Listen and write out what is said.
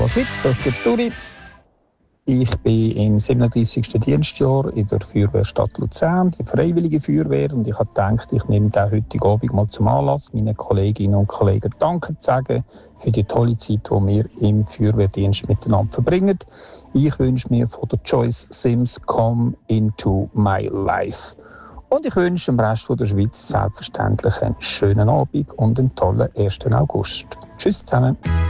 Schweiz, das ist der Turi. Ich bin im 37. Dienstjahr in der Feuerwehrstadt Luzern, die Freiwillige Feuerwehr, und ich habe gedacht, ich nehme den heutigen Abend mal zum Anlass, meinen Kolleginnen und Kollegen Danke zu sagen für die tolle Zeit, die wir im Feuerwehrdienst miteinander verbringen. Ich wünsche mir von der Joyce Sims «Come into my life». Und ich wünsche dem Rest der Schweiz selbstverständlich einen schönen Abend und einen tollen 1. August. Tschüss zusammen.